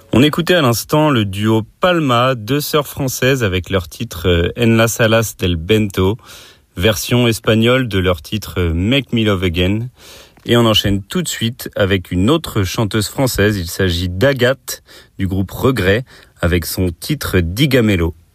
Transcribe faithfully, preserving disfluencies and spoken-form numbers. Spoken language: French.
On écoutait à l'instant le duo Palma, deux sœurs françaises avec leur titre En las alas del Bento, version espagnole de leur titre Make Me Love Again. Et on enchaîne tout de suite avec une autre chanteuse française, il s'agit d'Agathe du groupe Regret avec son titre Digamelo.